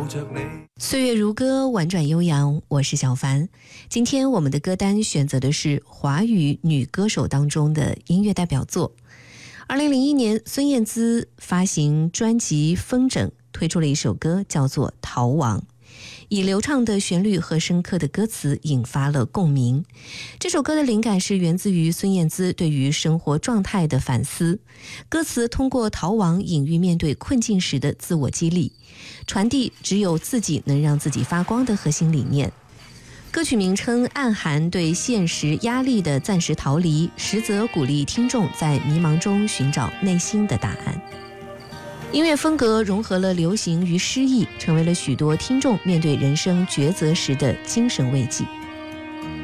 岁月如歌，婉转悠扬，我是小凡。今天我们的歌单选择的是华语女歌手当中的音乐代表作。2001年，孙燕姿发行专辑《风筝》，推出了一首歌叫做《逃亡》，以流畅的旋律和深刻的歌词引发了共鸣。这首歌的灵感是源自于孙燕姿对于生活状态的反思，歌词通过逃亡隐喻面对困境时的自我激励，传递只有自己能让自己发光的核心理念。歌曲名称暗含对现实压力的暂时逃离，实则鼓励听众在迷茫中寻找内心的答案。音乐风格融合了流行与诗意，成为了许多听众面对人生抉择时的精神慰藉。